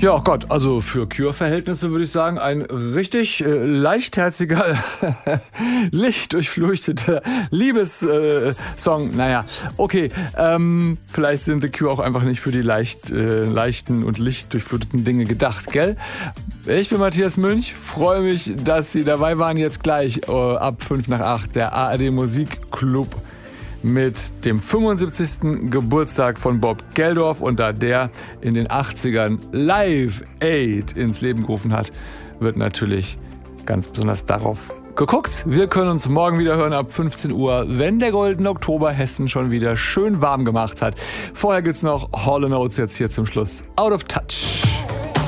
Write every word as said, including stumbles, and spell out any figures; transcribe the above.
Ja, oh Gott, also für Cure-Verhältnisse würde ich sagen, ein richtig äh, leichtherziger, lichtdurchfluteter Liebessong. Äh, naja, okay, ähm, vielleicht sind The Cure auch einfach nicht für die leicht, äh, leichten und lichtdurchfluteten Dinge gedacht, gell? Ich bin Matthias Münch, freue mich, dass Sie dabei waren. Jetzt gleich äh, ab fünf nach acht der A R D Musikclub mit dem fünfundsiebzigsten Geburtstag von Bob Geldof. Und da der in den achtzigern Live Aid ins Leben gerufen hat, wird natürlich ganz besonders darauf geguckt. Wir können uns morgen wieder hören ab fünfzehn Uhr, wenn der goldene Oktober Hessen schon wieder schön warm gemacht hat. Vorher gibt's noch Hall and Oates jetzt hier zum Schluss. Out of Touch.